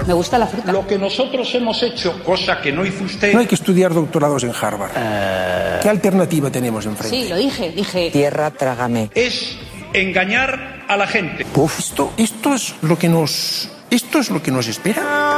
Me gusta la fruta. Lo que nosotros hemos hecho, cosa que no hizo usted... No hay que estudiar doctorados en Harvard. ¿Qué alternativa tenemos enfrente? Sí, lo dije. Tierra, trágame. Es engañar a la gente. Esto es lo que nos espera.